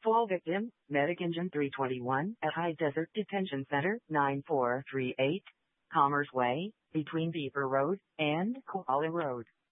Fall victim, Medic Engine 321 at High Desert Detention Center, 9438, Commerce Way, between Beaver Road and Koala Road.